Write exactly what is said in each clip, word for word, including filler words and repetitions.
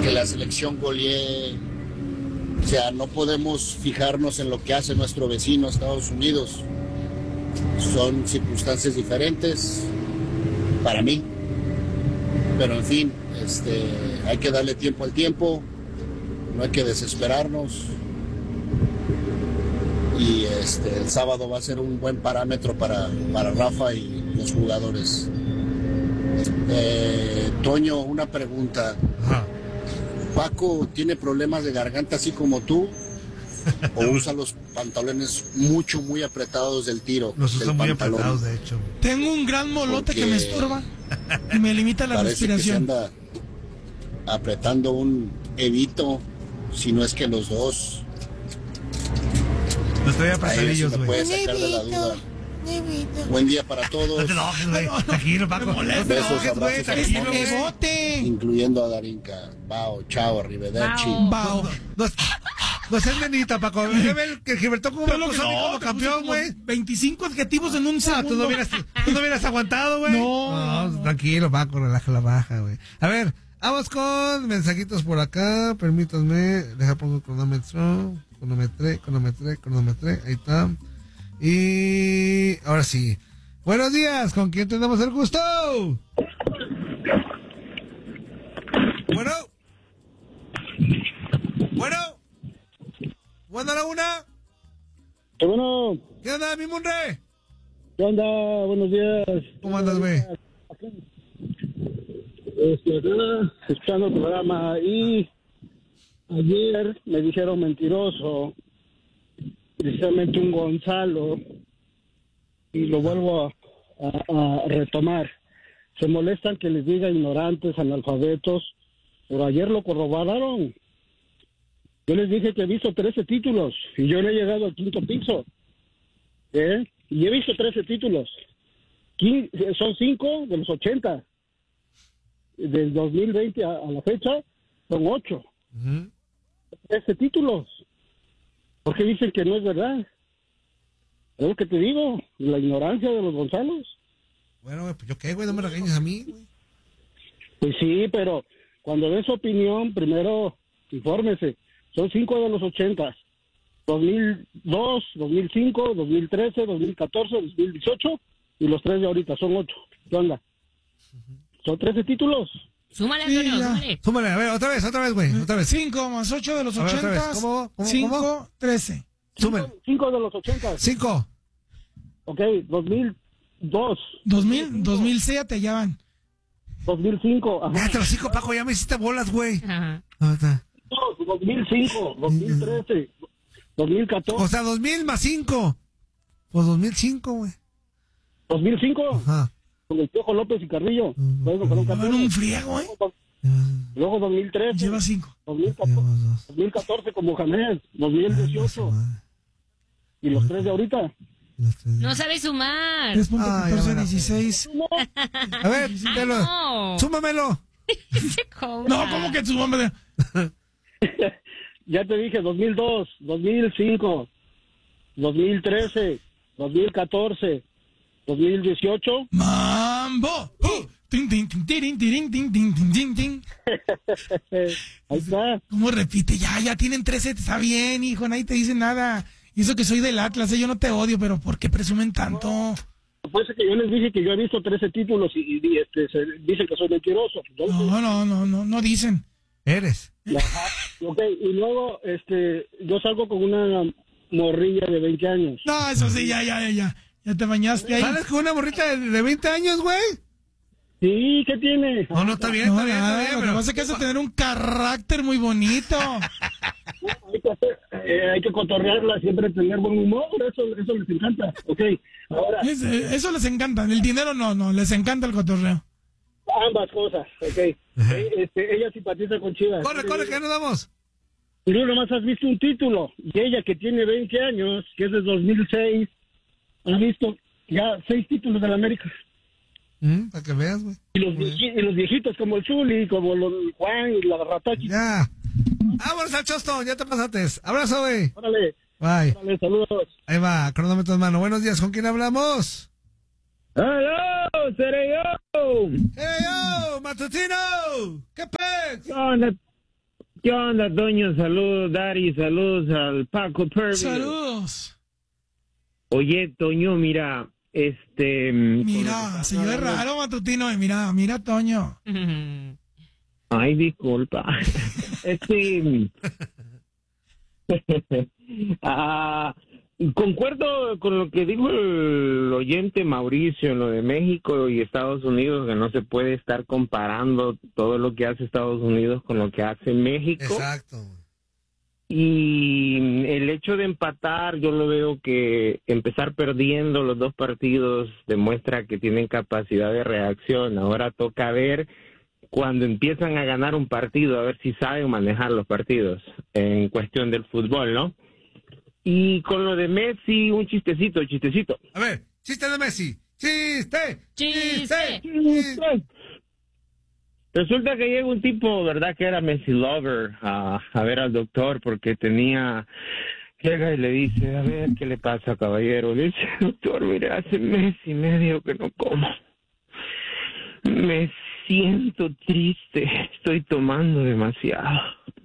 que la selección golee. O sea, no podemos fijarnos en lo que hace nuestro vecino Estados Unidos. Son circunstancias diferentes para mí. Pero en fin, este, hay que darle tiempo al tiempo, no hay que desesperarnos. Y este, el sábado va a ser un buen parámetro para, para Rafa y los jugadores. Eh, Toño, una pregunta. Ajá. ¿Paco tiene problemas de garganta así como tú? ¿O usa los pantalones mucho, muy apretados del tiro? Los usa del muy pantalón? apretados, de hecho. Tengo un gran molote Porque que me estorba y me limita la Parece respiración. que se anda apretando un evito, si no es que los dos. Los traía Ahí sí apretadillos, me güey. puede sacar de la duda. Buen día para No todos, te enojes, güey. Tranquilo, Paco. No te Besos, enojes, güey. abrazos, Tranquilo, hermanos. güey. ¡Bote! incluyendo a Darinka. Bao, chao, arrivederci. Bao. Bao. No, no seas nenita, Paco. Ve el que Gilberto como Pero lo que como no, te puse campeón, como güey. veinticinco adjetivos en un Ah, segundo. tú no hubieras, tú no hubieras aguantado, güey. No, no. Tranquilo, Paco, relaja la baja, güey. A ver, vamos con mensajitos por acá. Permítanme, deja pongo el cronómetro. Cronometré, cronometré, cronometré. Ahí está. Y ahora sí. Buenos días, ¿con quién tenemos el gusto? Bueno. Bueno. Bueno, la una. ¿Qué bueno? ¿Qué onda, mi Munre? ¿Qué onda? Buenos días. ¿Cómo andas, güey? Este, acá, escuchando el programa y ayer me dijeron mentiroso, precisamente un Gonzalo, y lo vuelvo a, a, a retomar. Se molestan que les diga ignorantes, analfabetos, pero ayer lo corroboraron. Yo les dije que he visto trece títulos y yo no he llegado al quinto piso. ¿Eh? Y he visto trece títulos. Quin- son cinco de los ochenta. Del dos mil veinte a, a la fecha, son ocho. Uh-huh. trece títulos. ¿Por qué dicen que no es verdad? Es lo que te digo, la ignorancia de los Gonzalos. Bueno, güey, pues yo qué, güey, no me regañes a mí, güey. Pues sí, pero cuando dé su opinión, primero infórmese. Son cinco de los ochenta. dos mil dos, dos mil cinco, dos mil trece, dos mil catorce, dos mil dieciocho y los tres de ahorita, son ocho. ¿Qué onda? Son trece títulos. Súmale, Sí, Antonio, ya. súmale. Súmale, a ver, otra vez, otra vez, güey, otra vez. cinco más ocho de los A ver, otra vez. ochenta. ¿Cómo? ¿Cómo? cinco, ¿Cómo? trece. Súmale. cinco de los ochenta. Cinco. Ok, dos mil dos. dos mil, dos mil seis te ya van. dos mil cinco. Ajá. Cállate los cinco, Paco, ya me hiciste bolas, güey. Ajá. Ah, está. dos mil cinco, dos mil trece, dos mil catorce, O sea, dos mil más cinco. Pues dos mil cinco, güey. dos mil cinco, Ajá. con el Piojo López y Carrillo. Mm, Luego fueron Va a haber campeones. un friego, ¿eh? Luego dos mil trece, Lleva cinco. dos mil catorce, Llevamos dos. dos mil catorce con Mohamed, dos mil dieciocho y los tres de ahorita. No sabe sumar. tres punto Ah, ya catorce, me la- dieciséis. A ver, Ah, velo. no. Súmamelo. Se cobra. No, ¿cómo que tu nombre? Ya te dije, dos mil dos, dos mil cinco, dos mil trece, dos mil catorce, dos mil dieciocho. ¡Mambo! ¡Uh! Tin, tin, tin, tirin, tirin, tin, tin, tin, tin, tin. Ahí está. ¿Cómo repite? Ya, ya tienen trece, está bien, hijo, nadie te dice nada. Y eso que soy del Atlas, ¿eh? Yo no te odio, pero ¿por qué presumen tanto? Pues que yo les dije que yo he visto trece títulos y, y, este, se dicen que soy mentiroso. Yo- No, no, no, no, no dicen. Eres. Ajá. Ok, y luego este, yo salgo con una morrilla de veinte años. No, eso sí, ya, ya, ya, ya. Ya te bañaste ahí. ¿Sales con una morrita de, de veinte años, güey? Sí, ¿qué tiene? No, no, está bien, No, está bien, nada, está bien, lo que pero... pasa es que has de tener un carácter muy bonito. Hay que, hacer- eh, hay que cotorrearla, siempre tener buen humor, eso, eso les encanta. Ok, ahora, Es- eh, eso les encanta. El dinero no, no, les encanta el cotorreo. ambas cosas, ok. Eh, este, ella simpatiza con Chivas. Corre, corre, que nos vamos. Y tú nomás has visto un título, y ella que tiene veinte años, que es de dos mil seis, ha visto ya seis títulos de la América. Mm, para que veas, güey. Y los, vieji- y los viejitos como el Zuli, como los Juan y la Ratachi. Ya. Vámonos al Chosto, ya te pasaste. Abrazo, güey. Órale, Bye. órale, saludos. Ahí va, cronómetro en mano. Buenos días, ¿con quién hablamos? ¡Aló! ¡Seré yo! ¡Hey, yo! ¡Matutino! ¿Qué pez? ¿Qué onda? ¿Qué onda, Toño? Saludos, Dari, saludos al Paco Pervis. Saludos. Oye, Toño, mira, este... Mira, se yo es raro, matutino. y Mira, mira, Toño. Ay, disculpa. Este... ah, concuerdo con lo que dijo el oyente Mauricio en lo de México y Estados Unidos, que no se puede estar comparando todo lo que hace Estados Unidos con lo que hace México. Exacto. Y el hecho de empatar, yo lo veo que empezar perdiendo los dos partidos demuestra que tienen capacidad de reacción. Ahora toca ver cuando empiezan a ganar un partido, a ver si saben manejar los partidos en cuestión del fútbol, ¿no? Y con lo de Messi, un chistecito, chistecito. A ver, chiste de Messi. Chiste. Chiste. Chiste. Resulta que llega un tipo, ¿verdad? Que era Messi lover a, a ver al doctor porque tenía... Llega y le dice, a ver, ¿qué le pasa, caballero? Le dice, doctor, mire, hace mes y medio que no como. Me siento triste, estoy tomando demasiado.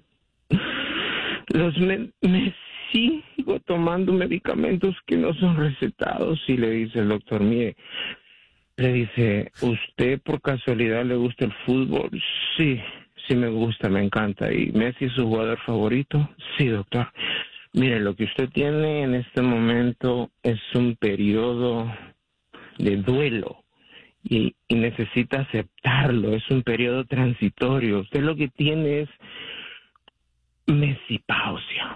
Los me, me sigo tomando medicamentos que no son recetados y le dice el doctor, mire, le dice, ¿usted por casualidad le gusta el fútbol? Sí, sí me gusta, me encanta. ¿Y Messi es su jugador favorito? Sí, doctor. Mire, lo que usted tiene en este momento es un periodo de duelo y, y necesita aceptarlo, es un periodo transitorio. Usted lo que tiene es mesipausia.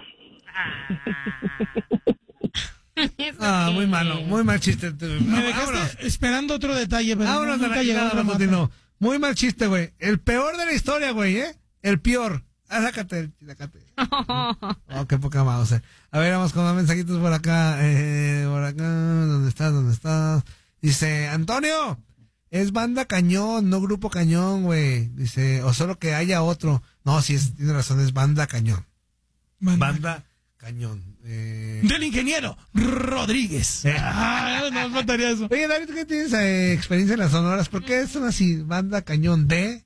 Ah, muy malo, muy mal chiste. Me dejaste esperando otro detalle, pero Vámonos nunca a la llegó chingada, otra nota. Matutino. Muy mal chiste, güey. El peor de la historia, güey, ¿eh? El peor. Ah, sácate, sácate. Oh, qué poca mouse. A ver, vamos con los mensajitos por acá. Eh, por acá, ¿dónde estás? ¿Dónde estás? Dice, Antonio, es banda cañón, no grupo cañón, güey. Dice, o solo que haya otro. No, sí, es, tiene razón, es banda cañón. Banda. Banda cañón. Eh... Del ingeniero Rodríguez. Eh. Ah, no faltaría eso. Oye, David, ¿tú qué tienes eh, experiencia en las sonoras? ¿Por qué son así? Banda cañón de,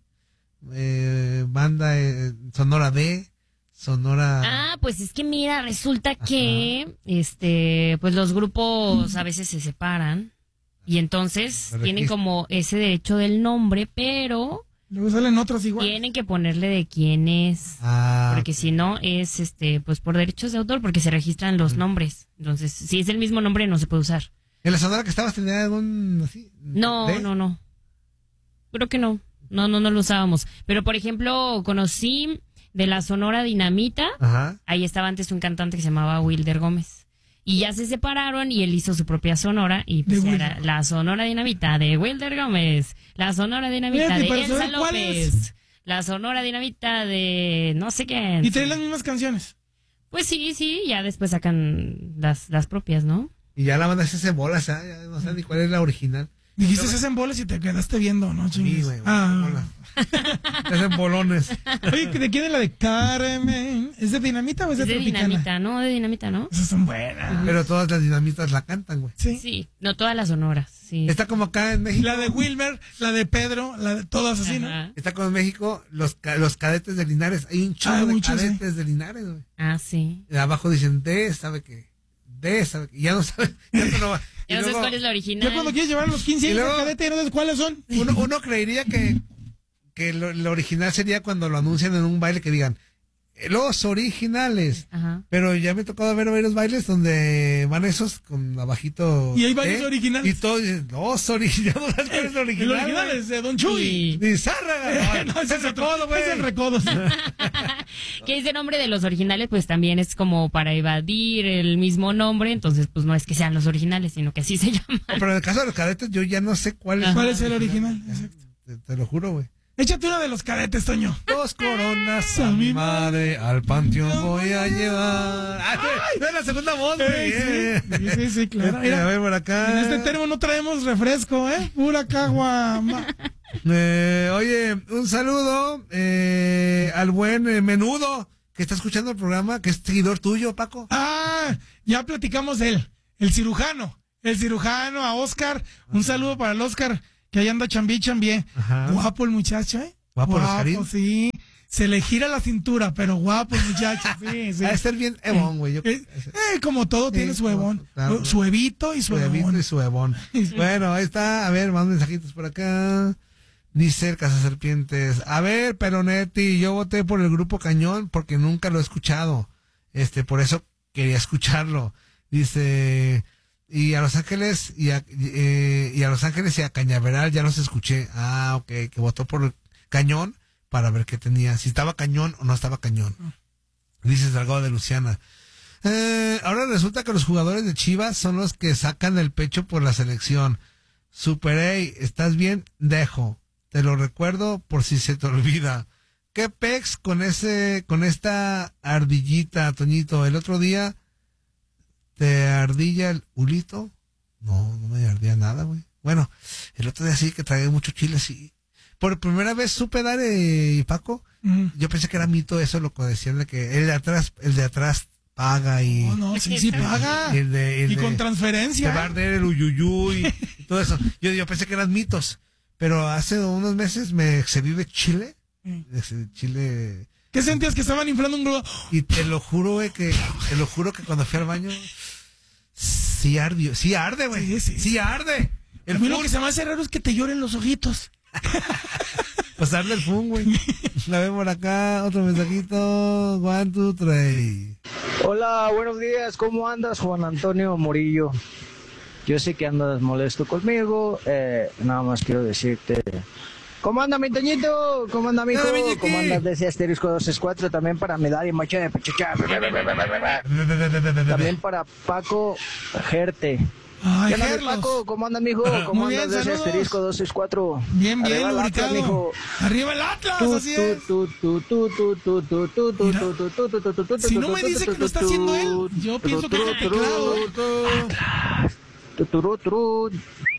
eh, banda eh, sonora de, sonora... Ah, pues es que mira, resulta que Ajá. este, pues los grupos a veces se separan y entonces tienen como ese derecho del nombre, pero luego salen otros igual. Tienen que ponerle de quién es, ah, porque si no es este, pues por derechos de autor, porque se registran los nombres. Entonces, si es el mismo nombre no se puede usar. ¿En la sonora que estabas tenía algún así? No, ¿de? no, no. Creo que no. No, no, no lo usábamos. Pero por ejemplo, conocí de la Sonora Dinamita. Ajá. Ahí estaba antes un cantante que se llamaba Wilder Gómez. Y ya se separaron y él hizo su propia sonora y pues era la Sonora Dinamita de Wilder Gómez, la Sonora Dinamita Fíjate, de Elsa López, la Sonora Dinamita de no sé qué. ¿Y traen las mismas canciones? Pues sí, sí, ya después sacan las, las propias, ¿no? Y ya la banda se hace bolas, ¿eh? Ya no sé ni cuál es la original. Dijiste se hacen bolas y te quedaste viendo, ¿no? Sí, güey. Ah. Se hacen bolones. Oye, ¿de quién es la de Carmen? ¿Es de Dinamita o es de, es de Tropicana? Dinamita, ¿no? De Dinamita, ¿no? Esas son buenas. Pero todas las dinamitas la cantan, güey. Sí. Sí, no todas las sonoras, sí. Está como acá en México. La de Wilmer, la de Pedro, la de todas así, Ajá. ¿no? Está como en México los, los cadetes de Linares. Hay un chorro ah, de muchos, cadetes sí. de Linares, güey. Ah, sí. Y abajo dicen D, sabe que. D, sabe que. Ya no sabe. Ya no va. Ya no sabes cuál es la original. Ya cuando quieres llevar los quince años de cadete, no sabes cuáles son. Uno, uno creería que, que lo, lo original sería cuando lo anuncian en un baile que digan los originales. Ajá. Pero ya me ha tocado ver varios bailes donde van esos con abajito. Y hay bailes ¿eh? originales. Y todos dicen, los originales. ¿No sabes cuál es el original? El original es de Don Chuy. Ni Zárraga. No, ese es el recodo, güey. Es el recodo. Que ese nombre de los originales, pues también es como para evadir el mismo nombre. Entonces, pues no es que sean los originales, sino que así se llaman. Pero en el caso de los cadetes, yo ya no sé cuál es. ¿Cuál es el original? Exacto. Te, te lo juro, güey. Échate una de los cadetes, Toño. Dos coronas a mi madre, al panteón voy a llevar. ¡Ay! Es la segunda voz, güey. Sí, sí, sí, claro. Mira, a ver, por acá. En este termo no traemos refresco, ¿eh? Pura caguama. Eh, oye, un saludo eh, al buen eh, Menudo, que está escuchando el programa, que es seguidor tuyo, Paco. Ah, ya platicamos de él. El cirujano. El cirujano, a Oscar. Un saludo para el Oscar. Que ahí anda chambi chambié. Ajá. Guapo el muchacho, ¿eh? Guapo, Guapo, Oscarín. sí. se le gira la cintura, pero guapo, muchacho, sí, sí. Va a ser bien ebón, güey. Yo... Eh, eh, como todo sí, tiene su ebón. Claro, su evito y su, su evito ebón. y su ebón. Bueno, ahí está. A ver, más mensajitos por acá. Dice el Cazaserpientes. A ver, Peronetti, yo voté por el Grupo Cañón porque nunca lo he escuchado. Este, por eso quería escucharlo. Dice, y a Los Ángeles, y a, eh, y a Los Ángeles y a Cañaveral ya los escuché. Ah, ok, que votó por el Cañón para ver qué tenía, si estaba cañón o no estaba cañón. Dice Salgado de Luciana. Eh, ahora resulta que los jugadores de Chivas son los que sacan el pecho por la selección. Super A, ¿estás bien? Dejo. Te lo recuerdo por si se te olvida. ¿Qué pex con ese, con esta ardillita, Toñito? El otro día te ardilla el ulito. No, no me ardía nada, güey. Bueno, el otro día sí que tragué mucho chile, sí. Por primera vez supe dar, eh, Paco. Mm. Yo pensé que era mito eso, lo que decían de que el de atrás, el de atrás paga y... No, no, sí, sí paga. El de, el y de, con transferencia. Te va a arder el uyuyuy y todo eso. Yo, yo pensé que eran mitos. Pero hace unos meses me excedí de chile. De chile. ¿Qué sentías que estaban inflando un globo? Y te lo juro, güey, que, te lo juro que cuando fui al baño, sí ardió, sí arde, güey. Sí, sí, sí arde. El a mí lo que se me hace raro es que te lloren los ojitos. Pues arde el fun, güey. La vemos por acá, otro mensajito. One, two, three. Hola, buenos días. ¿Cómo andas, Juan Antonio Murillo? Yo sé que andas molesto conmigo. Eh, nada más quiero decirte... ¿Cómo anda mi Toñito? ¿Cómo anda mi hijo? ¿Cómo andas de ese asterisco dos tres cuatro? También para Medari Mocha de Pechucha. También para Paco Gerte. Ay, ¿Qué onda, Paco? ¿Cómo anda, mijo? ¿Cómo Muy andas bien, de ese asterisco dos seis cuatro? Bien, bien, Arriba el Atlas, mijo. Arriba el Atlas, así es. Si no me dice que lo está haciendo él, yo pienso que es el teclado. Atlas. Tuturu, turu.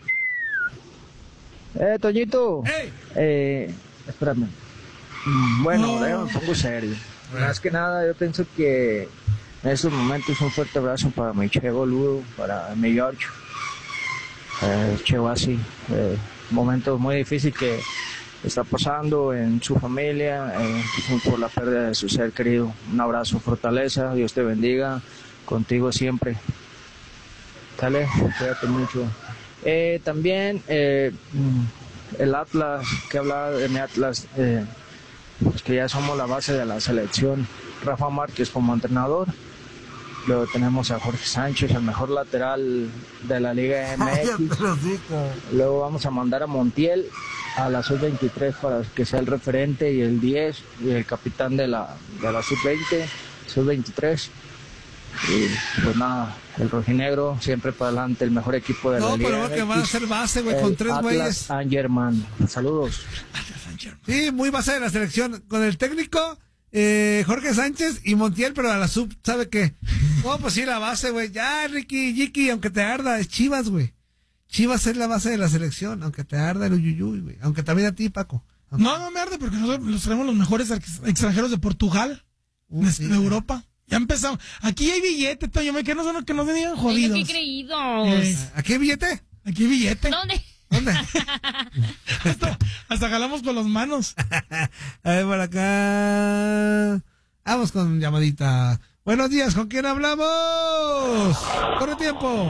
Eh, Toñito. Hey. Eh, espérame. Bueno, no. yo me pongo serio. Bueno. Más que nada, yo pienso que en estos momentos un fuerte abrazo para mi Che Boludo, para mi George. Eh, Che Bassi. Eh, momentos muy difíciles que está pasando en su familia, eh, por la pérdida de su ser querido. Un abrazo, fortaleza, Dios te bendiga, contigo siempre. Dale, cuídate mucho. Eh, también eh, el Atlas, que hablaba de mi Atlas, eh, pues que ya somos la base de la selección. Rafa Márquez como entrenador. Luego tenemos a Jorge Sánchez, el mejor lateral de la Liga M X. Luego vamos a mandar a Montiel a la sub veintitrés para que sea el referente y el diez y el capitán de la, de la sub veinte, sub veintitrés. Y pues nada, el rojinegro siempre para adelante, el mejor equipo de no, la liga. No, pero que va a ser base, güey, con tres güeyes. Atlas Saint-Germain. Saludos. Sí, muy base de la selección. Con el técnico, eh, Jorge Sánchez y Montiel, pero a la sub, ¿sabe qué? No, pues sí, la base, güey. Ya, Ricky, Jiki, aunque te arda, es Chivas, güey. Chivas es la base de la selección, aunque te arda el uyuyuy, güey. Aunque también a ti, Paco. Aunque... No, no me arde porque nosotros los tenemos los mejores extranjeros de Portugal, uh, de, sí, de Europa. Ya empezamos. Aquí hay billete, Toño, me que no son los que nos digan jodidos. Ay, qué creídos. Eh, ¿Aquí hay billete? Aquí hay billete. ¿Dónde? ¿Dónde? hasta, hasta jalamos con las manos. A ver, por acá. Vamos con llamadita. Buenos días, ¿con quién hablamos? Corre tiempo.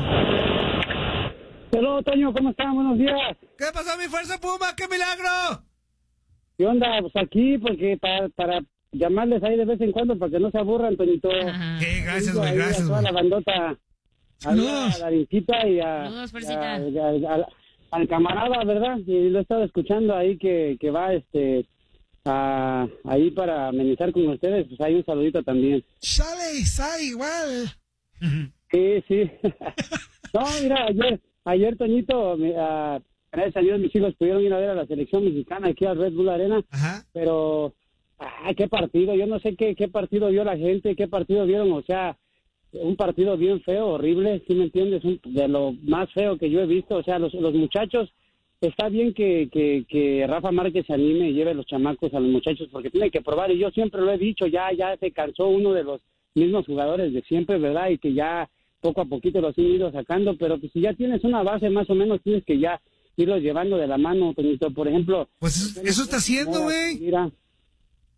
Hola, Toño, ¿cómo están? Buenos días. ¿Qué pasó, mi fuerza Puma? ¡Qué milagro! ¿Qué onda? Pues aquí, porque para... para... llamarles ahí de vez en cuando para que no se aburran, Toñito. Sí, gracias, güey, gracias, güey. A la bandota, saludos. A la Rincita y a, saludos, y a, y a, a, a, al camarada, ¿verdad? Y lo he estado escuchando ahí que, que va este a, ahí para amenizar con ustedes, pues hay un saludito también. Sale, sale igual. Sí, sí. No, mira, ayer, ayer Toñito, uh, gracias a Dios mis hijos pudieron ir a ver a la selección mexicana aquí al Red Bull Arena. Ajá. Pero... ¡ay, qué partido! Yo no sé qué, qué partido vio la gente, qué partido vieron, o sea, un partido bien feo, horrible, ¿sí me entiendes? Un, de lo más feo que yo he visto, o sea, los, los muchachos, está bien que, que, que Rafa Márquez se anime y lleve los chamacos a los muchachos, porque tienen que probar, y yo siempre lo he dicho, ya ya se cansó uno de los mismos jugadores de siempre, ¿verdad? Y que ya poco a poquito los han ido sacando, pero pues si ya tienes una base más o menos, tienes que ya irlos llevando de la mano, Toñito, por ejemplo. Pues eso, eso está haciendo, güey. Mira.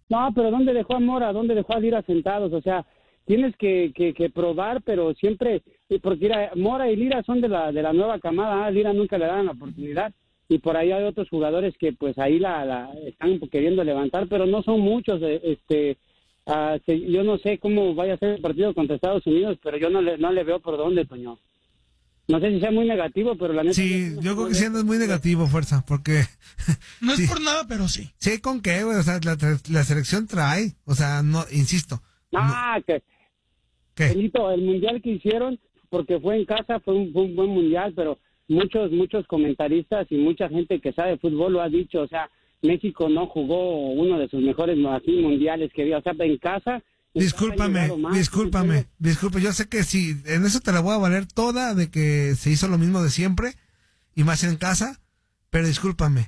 No, pero ¿dónde dejó a Mora? ¿Dónde dejó a Lira sentados? O sea, tienes que, que, que probar, pero siempre, porque mira, Mora y Lira son de la de la nueva camada, ¿eh? Lira nunca le dan la oportunidad, y por ahí hay otros jugadores que pues ahí la, la están queriendo levantar, pero no son muchos. Este, uh, yo no sé cómo vaya a ser el partido contra Estados Unidos, pero yo no le, no le veo por dónde, Toño. No sé si sea muy negativo, pero la neta... Sí, yo creo que sí es muy negativo, Fuerza, porque... No es sí, por nada, pero sí. Sí, ¿con qué, güey? O sea, la, la selección trae, o sea, no, insisto. Ah, no. que... ¿Qué? Benito, el mundial que hicieron, porque fue en casa, fue un, fue un buen mundial, pero muchos, muchos comentaristas y mucha gente que sabe fútbol lo ha dicho, o sea, México no jugó uno de sus mejores así, mundiales que había, o sea, en casa... Discúlpame, discúlpame, disculpe, yo sé que sí, en eso te la voy a valer toda de que se hizo lo mismo de siempre y más en casa, pero discúlpame,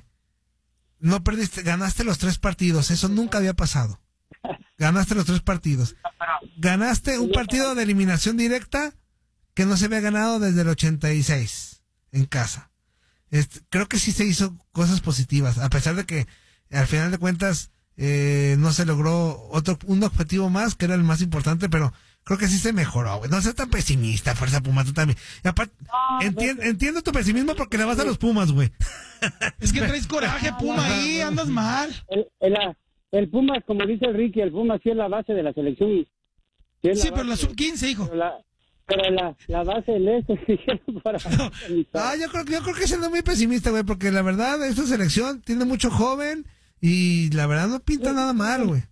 no perdiste, ganaste los tres partidos, eso nunca había pasado, ganaste los tres partidos, ganaste un partido de eliminación directa que no se había ganado desde el ochenta y seis en casa, este, creo que sí se hizo cosas positivas, a pesar de que al final de cuentas... Eh, no se logró otro un objetivo más que era el más importante, pero creo que sí se mejoró, güey. No seas tan pesimista, Fuerza Puma, tú también. Y aparte, no, enti- no, entiendo tu pesimismo porque le vas a los Pumas, güey. Es que traes coraje, Puma, ahí andas mal. El, el, el Pumas, como dice el Ricky, el Pumas sí es la base de la selección. Sí, sí la pero base, la sub quince, hijo. Pero la, pero la, la base del este, para... no. Ah, yo creo, yo creo que siendo muy pesimista, güey, porque la verdad, esta selección tiene mucho joven. Y la verdad no pinta nada mal, güey.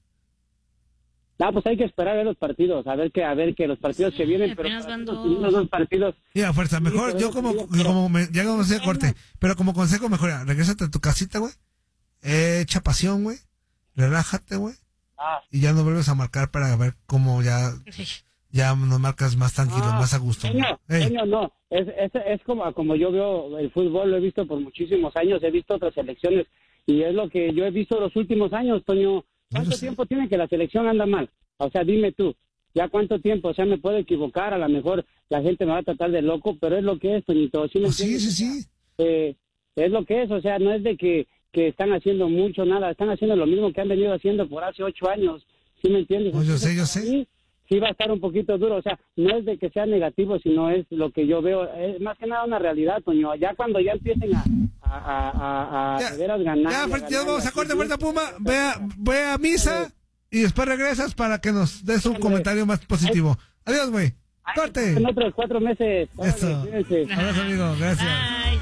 No, pues hay que esperar a ver los partidos, a ver que, a ver que los partidos sí, que vienen, pero van dos. los dos partidos. Mira, Fuerza, mejor, sí, yo como, pero... como me, ya como se corte, pero como consejo mejor, ya, regrésate a tu casita, güey, echa pasión, güey, relájate, güey, ah. y ya no vuelves a marcar para ver cómo ya, ya nos marcas más tranquilo, ah, más a gusto. Señor, señor, no, es, es, es como, como yo veo el fútbol, lo he visto por muchísimos años, he visto otras selecciones. Y es lo que yo he visto los últimos años, Toño. ¿Cuánto no tiempo tiene que la selección anda mal? O sea, dime tú, ¿ya cuánto tiempo? O sea, me puedo equivocar, a lo mejor la gente me va a tratar de loco, pero es lo que es, Toñito. ¿Sí, me pues sí, sí, sí. Eh, es lo que es, o sea, no es de que, que están haciendo mucho, nada. Están haciendo lo mismo que han venido haciendo por hace ocho años. ¿Sí me entiendes? Pues yo sé, yo sé. Sí, sí va a estar un poquito duro, o sea, no es de que sea negativo, sino es lo que yo veo, es más que nada una realidad, Toño. Ya cuando ya empiecen a a, a, a, a ya, de veras ganar. Ya, ganar, ya vamos a corte, Fuerza Puma, ve a, ve a misa y después regresas para que nos des un comentario más positivo. Adiós, güey. Corte. En otros cuatro meses. Eso. Adiós, amigo. Gracias. Bye.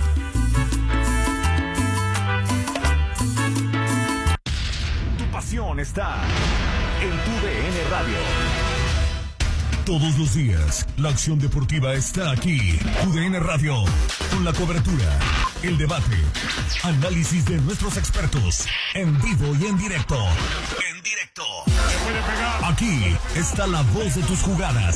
Tu pasión está en tu D N Radio. Todos los días, la acción deportiva está aquí. U D N Radio, con la cobertura, el debate, análisis de nuestros expertos, en vivo y en directo. En directo. Aquí está la voz de tus jugadas.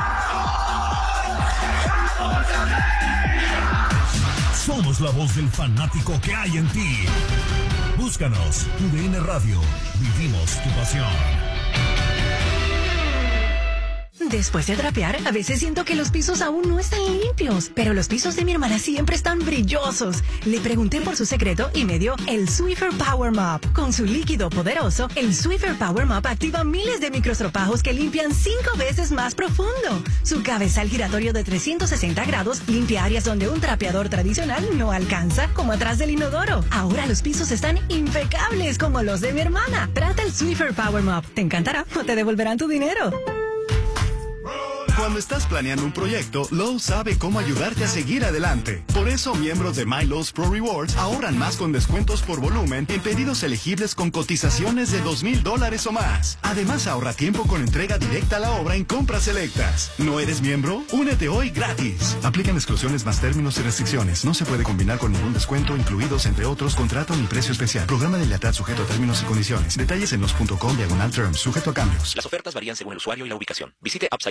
Somos la voz del fanático que hay en ti. Búscanos, U D N Radio. Vivimos tu pasión. Después de trapear, a veces siento que los pisos aún no están limpios, pero los pisos de mi hermana siempre están brillosos. Le pregunté por su secreto y me dio el Swiffer Power Mop. Con su líquido poderoso, el Swiffer Power Mop activa miles de microstropajos que limpian cinco veces más profundo. Su cabezal giratorio de trescientos sesenta grados limpia áreas donde un trapeador tradicional no alcanza, como atrás del inodoro. Ahora los pisos están impecables como los de mi hermana. Trata el Swiffer Power Mop. Te encantará o te devolverán tu dinero. Cuando estás planeando un proyecto, Lowe's sabe cómo ayudarte a seguir adelante. Por eso, miembros de My Lowe's Pro Rewards ahorran más con descuentos por volumen en pedidos elegibles con cotizaciones de dos mil dólares o más. Además, ahorra tiempo con entrega directa a la obra en compras selectas. ¿No eres miembro? Únete hoy gratis. Aplican exclusiones más términos y restricciones. No se puede combinar con ningún descuento, incluidos, entre otros, contrato ni precio especial. Programa de lealtad sujeto a términos y condiciones. Detalles en los punto com diagonal terms, sujeto a cambios. Las ofertas varían según el usuario y la ubicación. Visite upside punto com para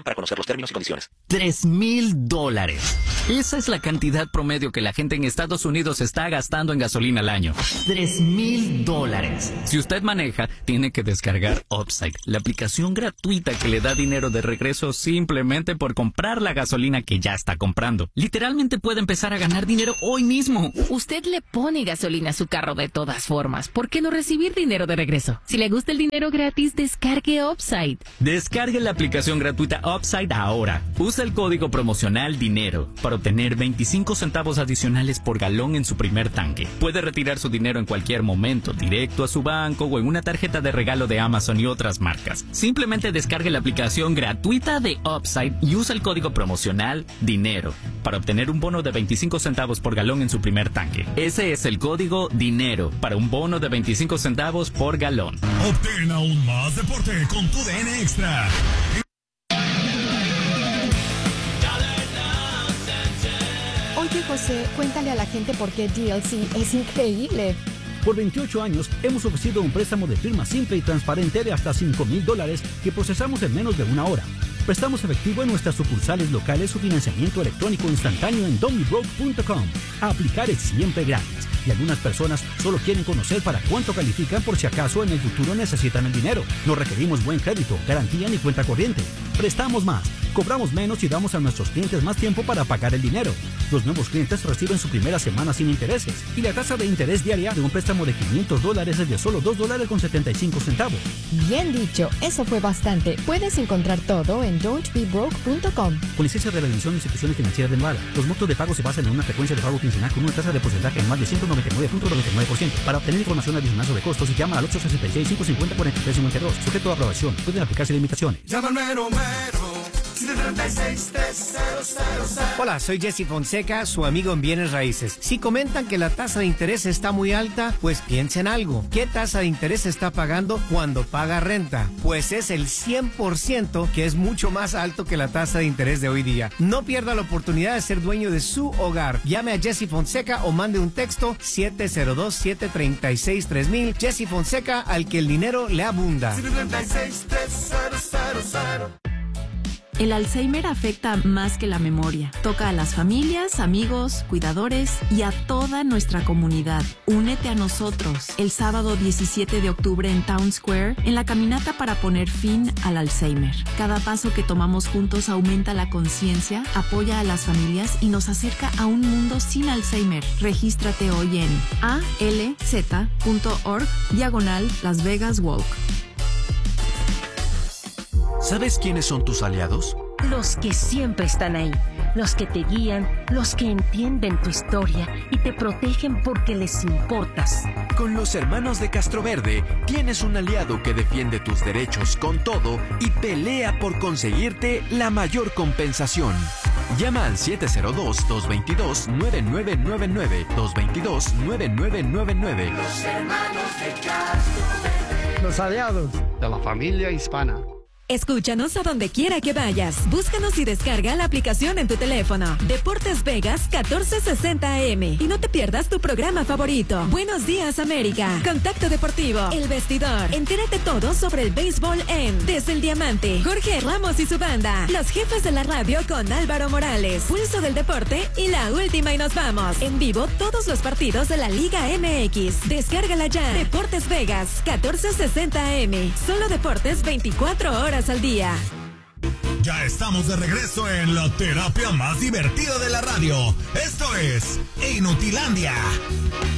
para conocer los términos y condiciones. Tres mil dólares. Esa es la cantidad promedio que la gente en Estados Unidos está gastando en gasolina al año. Tres mil dólares. Si usted maneja, tiene que descargar Upside, la aplicación gratuita que le da dinero de regreso simplemente por comprar la gasolina que ya está comprando. Literalmente puede empezar a ganar dinero hoy mismo. Usted le pone gasolina a su carro de todas formas. ¿Por qué no recibir dinero de regreso? Si le gusta el dinero gratis, descargue Upside. Descargue la aplicación gratuita Upside ahora. Usa el código promocional DINERO para obtener veinticinco centavos adicionales por galón en su primer tanque. Puede retirar su dinero en cualquier momento, directo a su banco o en una tarjeta de regalo de Amazon y otras marcas. Simplemente descargue la aplicación gratuita de Upside y usa el código promocional DINERO para obtener un bono de veinticinco centavos por galón en su primer tanque. Ese es el código DINERO para un bono de veinticinco centavos por galón. Obtén aún más deporte con tu D N Extra. Oye, José, cuéntale a la gente por qué D L C es increíble. Por veintiocho años hemos ofrecido un préstamo de firma simple y transparente de hasta cinco mil dólares que procesamos en menos de una hora. Prestamos efectivo en nuestras sucursales locales o financiamiento electrónico instantáneo en domibroke punto com. Aplicar es siempre gratis y algunas personas solo quieren conocer para cuánto califican por si acaso en el futuro necesitan el dinero. No requerimos buen crédito, garantía ni cuenta corriente. Prestamos más, cobramos menos y damos a nuestros clientes más tiempo para pagar el dinero. Los nuevos clientes reciben su primera semana sin intereses y la tasa de interés diaria de un préstamo de quinientos dólares es de solo dos dólares con setenta y cinco centavos. Bien dicho, eso fue bastante. Puedes encontrar todo en don't be broke punto com. Con licencia de la División de Instituciones Financieras de Nevada, los montos de pago se basan en una frecuencia de pago quincenal con una tasa de porcentaje anual de ciento noventa y nueve punto noventa y nueve por ciento. Para obtener información adicional sobre costos, llama al ocho sesenta y seis, cinco cincuenta, cuarenta y tres cincuenta y dos. Sujeto a aprobación. Pueden aplicarse limitaciones. Llama al mero mero. Hola, soy Jesse Fonseca, su amigo en Bienes Raíces. Si comentan que la tasa de interés está muy alta, pues piensen algo. ¿Qué tasa de interés está pagando cuando paga renta? Pues es el cien por ciento, que es mucho más alto que la tasa de interés de hoy día. No pierda la oportunidad de ser dueño de su hogar. Llame a Jesse Fonseca o mande un texto siete cero dos, siete tres seis, tres mil. Jesse Fonseca, al que el dinero le abunda. El Alzheimer afecta más que la memoria. Toca a las familias, amigos, cuidadores y a toda nuestra comunidad. Únete a nosotros el sábado diecisiete de octubre en Town Square en la caminata para poner fin al Alzheimer. Cada paso que tomamos juntos aumenta la conciencia, apoya a las familias y nos acerca a un mundo sin Alzheimer. Regístrate hoy en alz.org diagonal Las Vegas Walk. ¿Sabes quiénes son tus aliados? Los que siempre están ahí, los que te guían, los que entienden tu historia y te protegen porque les importas. Con los hermanos de Castroverde tienes un aliado que defiende tus derechos con todo y pelea por conseguirte la mayor compensación. Llama al siete cero dos, dos dos dos, nueve nueve nueve nueve, dos dos dos, nueve nueve nueve nueve. Los hermanos de Castroverde. Los aliados de la familia hispana. Escúchanos a donde quiera que vayas. Búscanos y descarga la aplicación en tu teléfono. Deportes Vegas catorce sesenta A M. Y no te pierdas tu programa favorito. Buenos días, América. Contacto Deportivo. El Vestidor. Entérate todo sobre el béisbol en Desde el Diamante. Jorge Ramos y su banda. Los jefes de la radio con Álvaro Morales. Pulso del Deporte y la última y nos vamos. En vivo todos los partidos de la Liga M X. Descárgala ya. Deportes Vegas catorce sesenta A M. Solo deportes veinticuatro horas al día. Ya estamos de regreso en la terapia más divertida de la radio. Esto es Inutilandia.